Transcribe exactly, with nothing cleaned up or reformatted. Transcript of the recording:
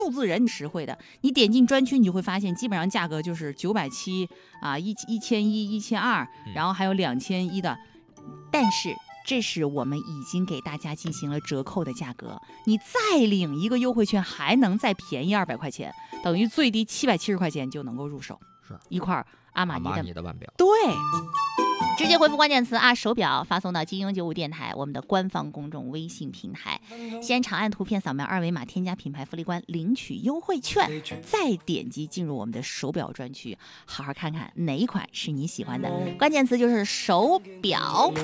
数字人实惠的。你点进专区，你就会发现，基本上价格就是九百七啊，一一千一、一千二，然后还有两千一的。但是这是我们已经给大家进行了折扣的价格，你再领一个优惠券，还能再便宜二百块钱，等于最低七百七十块钱就能够入手。 是一块阿玛尼的阿玛尼的腕表。 对。直接回复关键词啊手表，发送到金鹰九五电台我们的官方公众微信平台，先长按图片扫描二维码添加品牌福利官领取优惠券，再点击进入我们的手表专区，好好看看哪一款是你喜欢的，关键词就是手表。